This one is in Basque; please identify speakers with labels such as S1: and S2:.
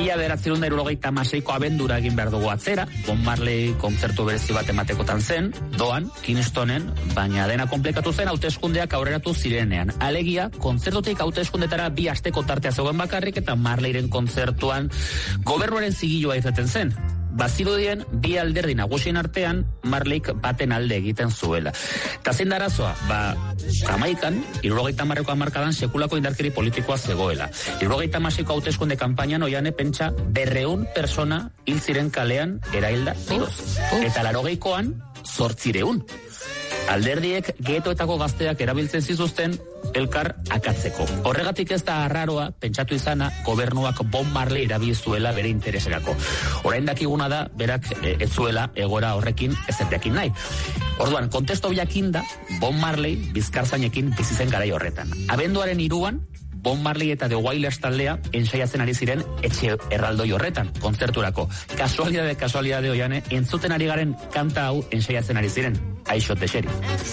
S1: 1976ko abendura egin behar dugu atzera, Bob Marley kontzertu berezi bat ematekotan zen, doan, Kingstonen, baina dena konplikatu zen hauteskundeak aurreratu zirenean. Alegia, kontzertutik hauteskundetara 2 asteko tartea zegoen bakarrik eta Marleyren kontzertuan gobernuaren zigilua izaten zen. Bazirudien, 2 alderdi nagusien artean Marleyk baten alde egiten zuela. Eta zein da arazoa? Jamaikan, 70ko hamarkadan sekulako indarkeri politikoa zegoela. 76ko hauteskunde kanpainan oiane pentsa 200 persona hil ziren kalean erailda tiroz. Eta 80koan 800. Alderdiek getoetako gazteak erabiltzen zituzten elkar akatzeko. Horregatik ez da arraroa pentsatu izana gobernuak Bob Marley erabilzuela bere intereserako. Orain dakiguna da berak ez zuela egoera horrekin ezeteakin nahi. Orduan, kontesto jakinda Bob Marley bizkarzainekin bizi zen garai horretan. Abenduaren 3an Bob Marley eta The Wailers taldea ensaiatzen ari ziren etxe erraldoi horretan, kontzerturako. Kasualidade oiane, entzuten ari garen kanta hau ensaiatzen ari ziren. I Shot the Sheriff.